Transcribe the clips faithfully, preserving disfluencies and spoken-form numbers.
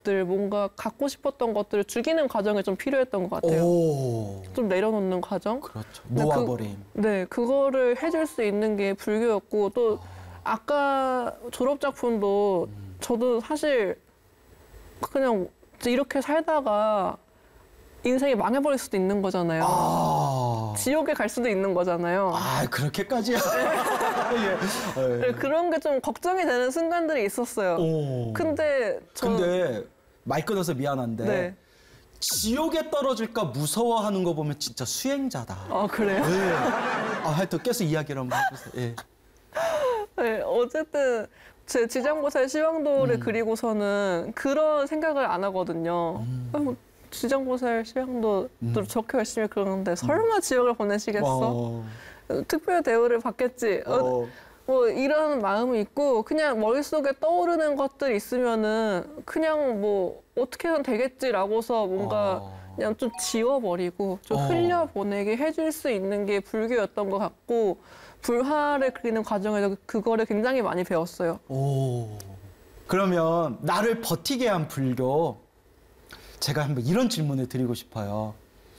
늘 뭔가 갖고 싶었던 것들을 죽이는 과정이 좀 필요했던 것 같아요. 오. 좀 내려놓는 과정. 그렇죠. 근데 놓아버림. 그, 네, 그거를 해줄 수 있는 게 불교였고 또 아까 졸업 작품도 음. 저도 사실 그냥 이렇게 살다가 인생이 망해버릴 수도 있는 거잖아요. 아. 지옥에 갈 수도 있는 거잖아요. 아, 그렇게까지야. 예. 네, 그런 게 좀 걱정이 되는 순간들이 있었어요. 오. 근데 저 근데 말 끊어서 미안한데 네. 지옥에 떨어질까 무서워하는 거 보면 진짜 수행자다. 아 그래요? 네. 아, 하여튼 계속 이야기를 한번 해주세요. 예. 네, 어쨌든 제 지장보살 시황도를 음. 그리고서는 그런 생각을 안 하거든요. 음. 아, 뭐 지장보살 시황도 음. 저렇게 열심히 그러는데 설마 지옥을 보내시겠어? 어. 특별 대우를 받겠지? 어, 어. 뭐 이런 마음이 있고 그냥 머릿속에 떠오르는 것들 있으면은 그냥 뭐 어떻게든 되겠지라고서 뭔가 어. 그냥 좀 지워버리고 좀 어. 흘려보내게 해줄 수 있는 게 불교였던 것 같고 불화를 그리는 과정에서 그거를 굉장히 많이 배웠어요. 오. 그러면 나를 버티게 한 불교, 제가 한번 이런 질문을 드리고 싶어요.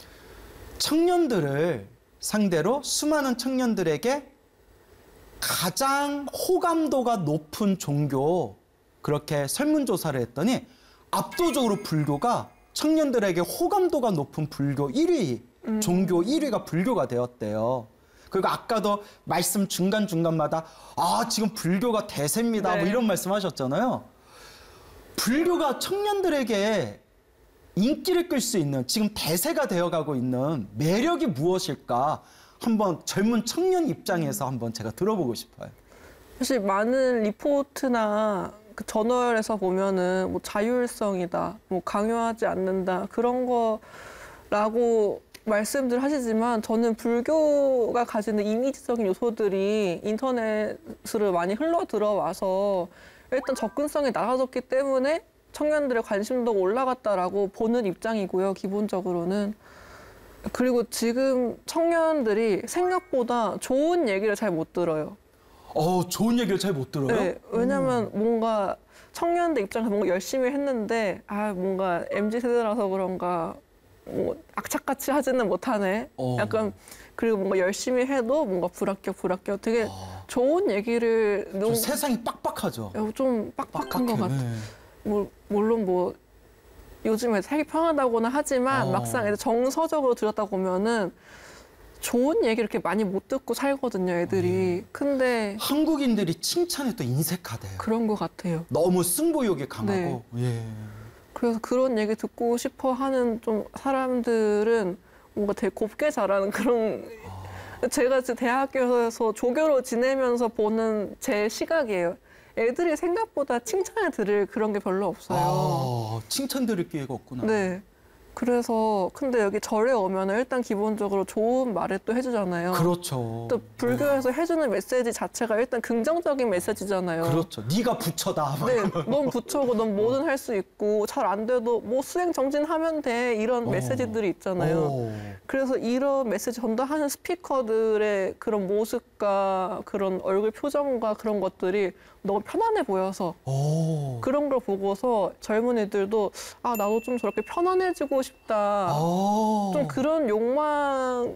청년들을 상대로 수많은 청년들에게 가장 호감도가 높은 종교, 그렇게 설문조사를 했더니 압도적으로 불교가 청년들에게 호감도가 높은 불교 일 위, 음. 종교 일 위가 불교가 되었대요. 그리고 아까도 말씀 중간중간마다 아 지금 불교가 대세입니다. 네. 뭐 이런 말씀하셨잖아요. 불교가 청년들에게 인기를 끌 수 있는, 지금 대세가 되어가고 있는 매력이 무엇일까? 한번 젊은 청년 입장에서 한번 제가 들어보고 싶어요. 사실 많은 리포트나 그 저널에서 보면은 뭐 자율성이다, 뭐 강요하지 않는다 그런 거라고 말씀들 하시지만 저는 불교가 가지는 이미지적인 요소들이 인터넷으로 많이 흘러 들어와서 일단 접근성이 낮아졌기 때문에 청년들의 관심도가 올라갔다라고 보는 입장이고요, 기본적으로는. 그리고 지금 청년들이 생각보다 좋은 얘기를 잘 못 들어요. 어, 좋은 얘기를 잘 못 들어요? 네, 왜냐면 음. 뭔가 청년들 입장에서 뭔가 열심히 했는데 아 뭔가 엠지 세대라서 그런가 뭐 악착같이 하지는 못하네. 어. 약간 그리고 뭔가 열심히 해도 뭔가 불합격 불합격 되게 아. 좋은 얘기를 좀 세상이 빡빡하죠. 좀 빡빡한 것 같아. 네. 뭐, 물론 뭐 요즘에 살기 편하다고는 하지만 어. 막상 애들 정서적으로 들었다 보면은 좋은 얘기 이렇게 많이 못 듣고 살거든요, 애들이. 음. 근데 한국인들이 칭찬에 또 인색하대요. 그런 것 같아요. 너무 승부욕이 강하고. 네. 예. 그래서 그런 얘기 듣고 싶어 하는 좀 사람들은 뭔가 되게 곱게 자라는 그런 아. 제가 지금 대학교에서 조교로 지내면서 보는 제 시각이에요. 애들이 생각보다 칭찬을 들을 그런 게 별로 없어요. 아, 칭찬 들을 기회가 없구나. 네. 그래서 근데 여기 절에 오면 일단 기본적으로 좋은 말을 또 해주잖아요. 그렇죠. 또 불교에서 네. 해주는 메시지 자체가 일단 긍정적인 메시지잖아요. 그렇죠. 네가 부처다. 네, 넌 부처고 넌 뭐든 할 수 있고 잘 안 돼도 뭐 수행 정진하면 돼 이런 어. 메시지들이 있잖아요. 오. 그래서 이런 메시지 전달하는 스피커들의 그런 모습과 그런 얼굴 표정과 그런 것들이 너무 편안해 보여서 오. 그런 걸 보고서 젊은이들도 아 나도 좀 저렇게 편안해지고 싶다. 오. 좀 그런 욕망이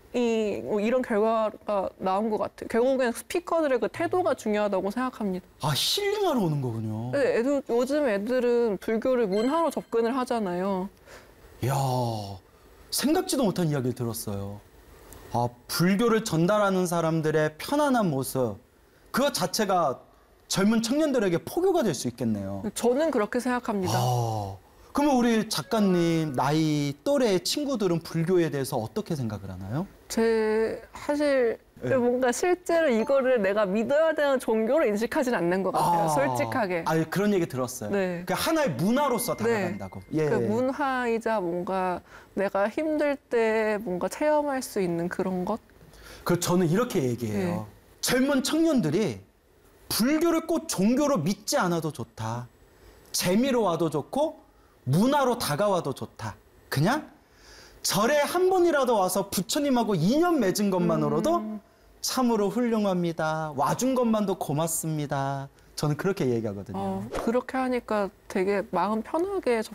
뭐 이런 결과가 나온 것 같아요. 결국엔 스피커들의 그 태도가 중요하다고 생각합니다. 아, 힐링하러 오는 거군요. 네, 애들, 요즘 애들은 불교를 문화로 접근을 하잖아요. 이야, 생각지도 못한 이야기를 들었어요. 아, 불교를 전달하는 사람들의 편안한 모습, 그것 자체가 젊은 청년들에게 포교가 될 수 있겠네요. 저는 그렇게 생각합니다. 아, 그러면 우리 작가님 나이 또래의 친구들은 불교에 대해서 어떻게 생각을 하나요? 제 사실 네. 뭔가 실제로 이거를 내가 믿어야 되는 종교로 인식하진 않는 것 같아요. 아, 솔직하게. 아, 그런 얘기 들었어요. 네. 그 하나의 문화로서 네. 다가간다고. 예. 그 문화이자 뭔가 내가 힘들 때 뭔가 체험할 수 있는 그런 것? 그 저는 이렇게 얘기해요. 네. 젊은 청년들이 불교를 꼭 종교로 믿지 않아도 좋다. 재미로 와도 좋고 문화로 다가와도 좋다. 그냥 절에 한 번이라도 와서 부처님하고 인연 맺은 것만으로도 음. 참으로 훌륭합니다. 와준 것만도 고맙습니다. 저는 그렇게 얘기하거든요. 어, 그렇게 하니까 되게 마음 편하게